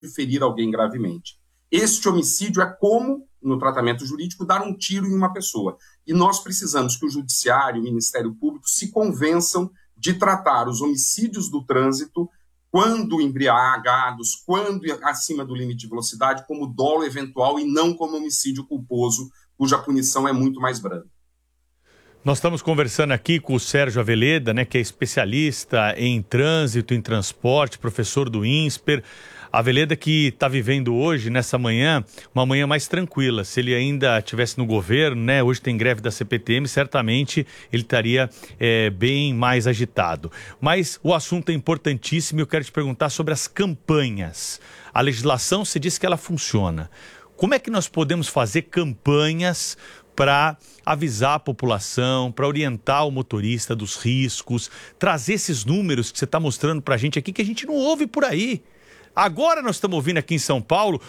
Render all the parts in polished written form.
ferir alguém gravemente. Este homicídio é como, no tratamento jurídico, dar um tiro em uma pessoa. E nós precisamos que o Judiciário e o Ministério Público se convençam de tratar os homicídios do trânsito, quando embriagados, quando acima do limite de velocidade, como dolo eventual e não como homicídio culposo, cuja punição é muito mais branda. Nós estamos conversando aqui com o Sérgio Aveleda, né, que é especialista em trânsito, em transporte, professor do INSPER. Aveleda que está vivendo hoje, nessa manhã, uma manhã mais tranquila. Se ele ainda estivesse no governo, né, hoje tem greve da CPTM, certamente ele estaria bem mais agitado. Mas o assunto é importantíssimo e eu quero te perguntar sobre as campanhas. A legislação, se diz que ela funciona. Como é que nós podemos fazer campanhas para avisar a população, para orientar o motorista dos riscos, trazer esses números que você está mostrando para a gente aqui, que a gente não ouve por aí? Agora nós estamos ouvindo aqui em São Paulo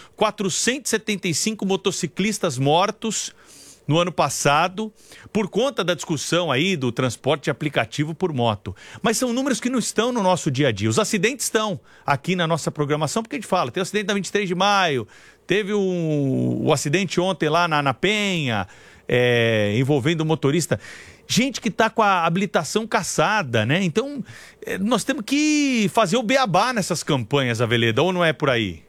475 motociclistas mortos no ano passado por conta da discussão aí do transporte aplicativo por moto. Mas são números que não estão no nosso dia a dia. Os acidentes estão aqui na nossa programação, porque a gente fala, tem o acidente da 23 de maio, teve o acidente ontem lá na Penha, envolvendo o motorista. Gente que está com a habilitação cassada, né? Então, nós temos que fazer o beabá nessas campanhas, Aveleda, ou não é por aí?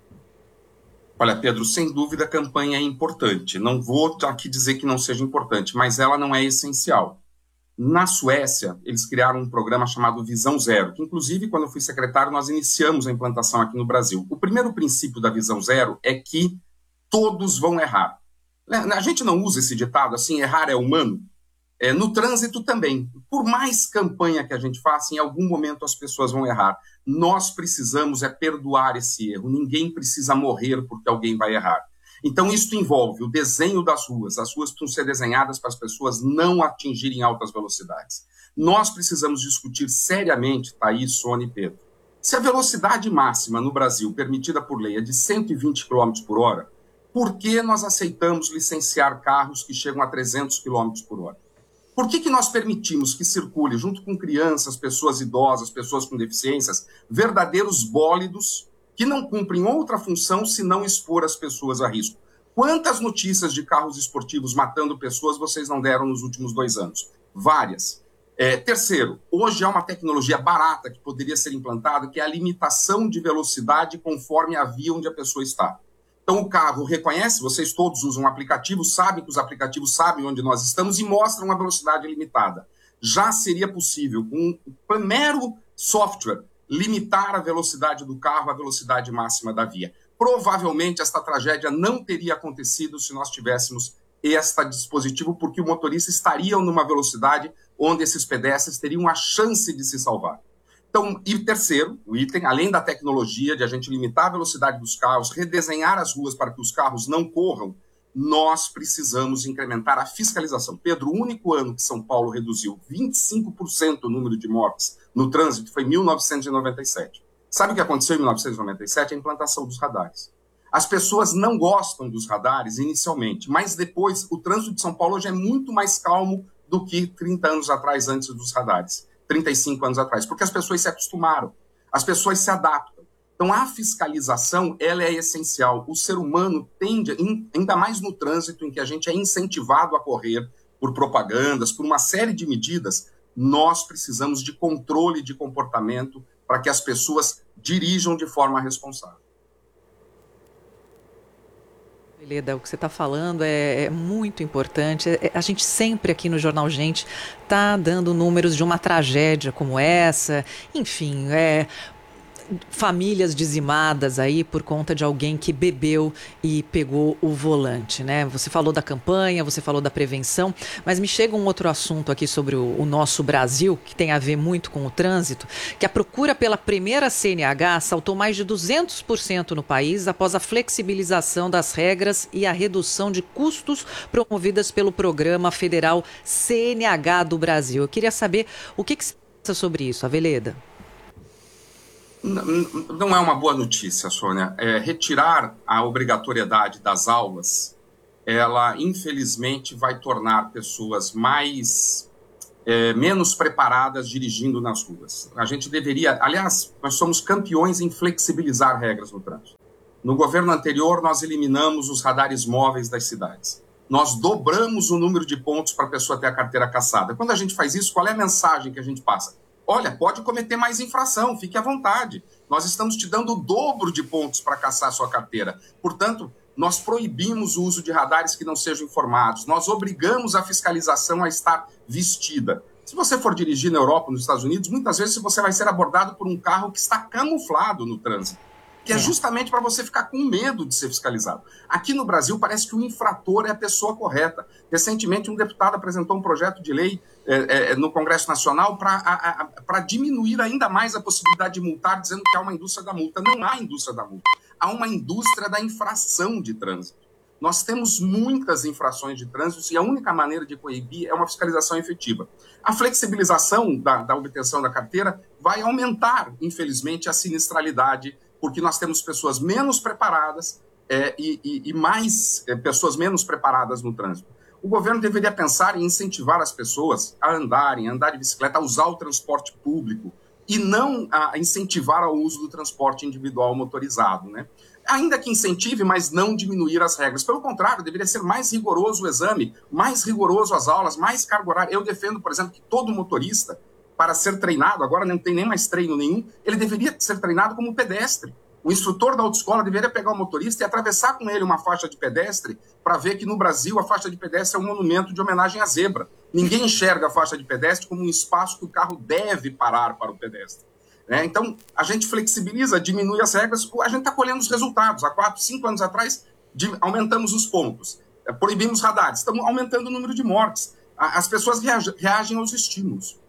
Olha, Pedro, sem dúvida a campanha é importante. Não vou aqui dizer que não seja importante, mas ela não é essencial. Na Suécia, eles criaram um programa chamado Visão Zero, que inclusive, quando eu fui secretário, nós iniciamos a implantação aqui no Brasil. O primeiro princípio da Visão Zero é que todos vão errar. A gente não usa esse ditado assim, errar é humano? No trânsito também. Por mais campanha que a gente faça, em algum momento as pessoas vão errar. Nós precisamos perdoar esse erro. Ninguém precisa morrer porque alguém vai errar. Então, isso envolve o desenho das ruas. As ruas precisam ser desenhadas para as pessoas não atingirem altas velocidades. Nós precisamos discutir seriamente, Thaís, Sônia e Pedro. Se a velocidade máxima no Brasil, permitida por lei, é de 120 km por hora, por que nós aceitamos licenciar carros que chegam a 300 km por hora? Por que nós permitimos que circule, junto com crianças, pessoas idosas, pessoas com deficiências, verdadeiros bólidos que não cumprem outra função senão expor as pessoas a risco? Quantas notícias de carros esportivos matando pessoas vocês não deram nos últimos 2 anos? Várias. Terceiro, hoje há uma tecnologia barata que poderia ser implantada, que é a limitação de velocidade conforme a via onde a pessoa está. Então o carro reconhece, vocês todos usam um aplicativo, sabem que os aplicativos sabem onde nós estamos e mostram a velocidade limitada. Já seria possível, com um mero software, limitar a velocidade do carro à velocidade máxima da via. Provavelmente esta tragédia não teria acontecido se nós tivéssemos este dispositivo, porque o motorista estaria numa velocidade onde esses pedestres teriam a chance de se salvar. Então, e terceiro, o item, além da tecnologia de a gente limitar a velocidade dos carros, redesenhar as ruas para que os carros não corram, nós precisamos incrementar a fiscalização. Pedro, o único ano que São Paulo reduziu 25% o número de mortes no trânsito foi 1997. Sabe o que aconteceu em 1997? A implantação dos radares. As pessoas não gostam dos radares inicialmente, mas depois o trânsito de São Paulo hoje é muito mais calmo do que 30 anos atrás, antes dos radares. 35 anos atrás, porque as pessoas se acostumaram, as pessoas se adaptam. Então, a fiscalização, ela é essencial. O ser humano tende, ainda mais no trânsito, em que a gente é incentivado a correr por propagandas, por uma série de medidas, nós precisamos de controle de comportamento para que as pessoas dirijam de forma responsável. Aveleda, o que você está falando é muito importante. A gente sempre aqui no Jornal Gente está dando números de uma tragédia como essa. Enfim, famílias dizimadas aí por conta de alguém que bebeu e pegou o volante, né? Você falou da campanha, você falou da prevenção, mas me chega um outro assunto aqui sobre o nosso Brasil, que tem a ver muito com o trânsito, que a procura pela primeira CNH saltou mais de 200% no país após a flexibilização das regras e a redução de custos promovidas pelo Programa Federal CNH do Brasil. Eu queria saber o que você pensa sobre isso, Aveleda. Não é uma boa notícia, Sônia. Retirar a obrigatoriedade das aulas, ela infelizmente vai tornar pessoas mais menos preparadas dirigindo nas ruas. A gente deveria... Aliás, nós somos campeões em flexibilizar regras no trânsito. No governo anterior, nós eliminamos os radares móveis das cidades. Nós dobramos o número de pontos para a pessoa ter a carteira cassada. Quando a gente faz isso, qual é a mensagem que a gente passa? Olha, pode cometer mais infração, fique à vontade. Nós estamos te dando o dobro de pontos para cassar a sua carteira. Portanto, nós proibimos o uso de radares que não sejam informados. Nós obrigamos a fiscalização a estar vestida. Se você for dirigir na Europa, nos Estados Unidos, muitas vezes você vai ser abordado por um carro que está camuflado no trânsito, que é justamente para você ficar com medo de ser fiscalizado. Aqui no Brasil, parece que o infrator é a pessoa correta. Recentemente, um deputado apresentou um projeto de lei no Congresso Nacional para diminuir ainda mais a possibilidade de multar, dizendo que há uma indústria da multa. Não há indústria da multa. Há uma indústria da infração de trânsito. Nós temos muitas infrações de trânsito e a única maneira de coibir é uma fiscalização efetiva. A flexibilização da obtenção da carteira vai aumentar, infelizmente, a sinistralidade, porque nós temos pessoas menos preparadas e mais pessoas menos preparadas no trânsito. O governo deveria pensar em incentivar as pessoas a andar de bicicleta, a usar o transporte público e não a incentivar ao uso do transporte individual motorizado, né? Ainda que incentive, mas não diminuir as regras. Pelo contrário, deveria ser mais rigoroso o exame, mais rigoroso as aulas, mais carga horária. Eu defendo, por exemplo, que todo motorista, para ser treinado, agora não tem nem mais treino nenhum, ele deveria ser treinado como pedestre. O instrutor da autoescola deveria pegar o motorista e atravessar com ele uma faixa de pedestre para ver que no Brasil a faixa de pedestre é um monumento de homenagem à zebra. Ninguém enxerga a faixa de pedestre como um espaço que o carro deve parar para o pedestre. Então, a gente flexibiliza, diminui as regras, a gente está colhendo os resultados. Há 4, 5 anos atrás, aumentamos os pontos, proibimos radares, estamos aumentando o número de mortes. As pessoas reagem aos estímulos.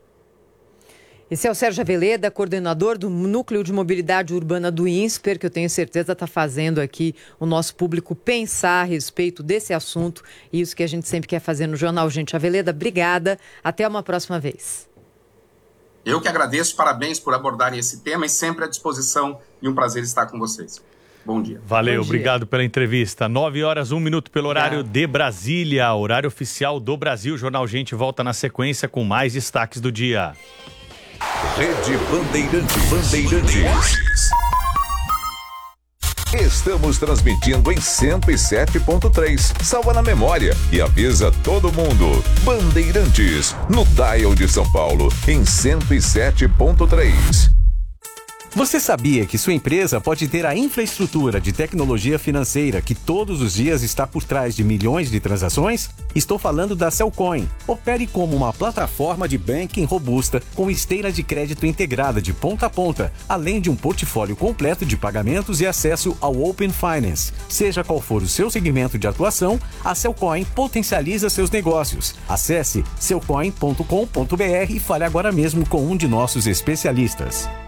Esse é o Sérgio Aveleda, coordenador do Núcleo de Mobilidade Urbana do INSPER, que eu tenho certeza está fazendo aqui o nosso público pensar a respeito desse assunto, e isso que a gente sempre quer fazer no Jornal Gente. Aveleda, obrigada. Até uma próxima vez. Eu que agradeço, parabéns por abordarem esse tema e sempre à disposição, e um prazer estar com vocês. Bom dia. Valeu, Bom dia. Obrigado pela entrevista. 9h01 pelo horário de Brasília, horário oficial do Brasil. O Jornal Gente volta na sequência com mais destaques do dia. Rede Bandeirantes. Estamos transmitindo em 107.3. Salva na memória e avisa todo mundo. Bandeirantes, no dial de São Paulo, em 107.3. Você sabia que sua empresa pode ter a infraestrutura de tecnologia financeira que todos os dias está por trás de milhões de transações? Estou falando da Cellcoin. Opere como uma plataforma de banking robusta com esteira de crédito integrada de ponta a ponta, além de um portfólio completo de pagamentos e acesso ao Open Finance. Seja qual for o seu segmento de atuação, a Cellcoin potencializa seus negócios. Acesse cellcoin.com.br e fale agora mesmo com um de nossos especialistas.